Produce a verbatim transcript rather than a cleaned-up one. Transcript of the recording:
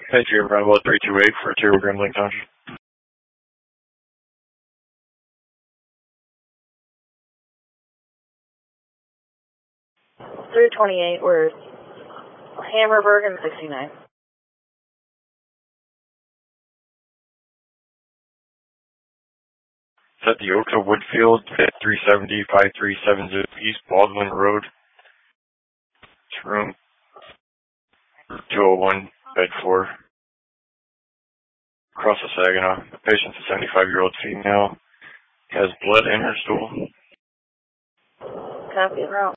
Hey, Trevor, Bravo three two eight for Trevor Grimling Township. three twenty-eight, we're Hammerberg and sixty-nine. Is that the Oka Woodfield, three seventy, five three seven zero East Baldwin Road? It's room two oh one, bed four. Across the Saginaw. The patient's a seventy-five-year-old female. Has blood in her stool. Copy, route.